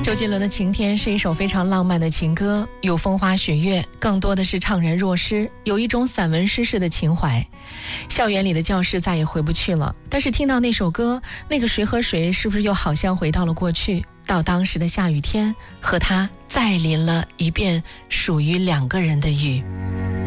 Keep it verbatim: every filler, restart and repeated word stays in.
周杰伦的《晴天》是一首非常浪漫的情歌，有风花雪月，更多的是怅然若失，有一种散文诗式的情怀。校园里的教室再也回不去了，但是听到那首歌，那个谁和谁是不是又好像回到了过去，到当时的下雨天，和他再淋了一遍属于两个人的雨。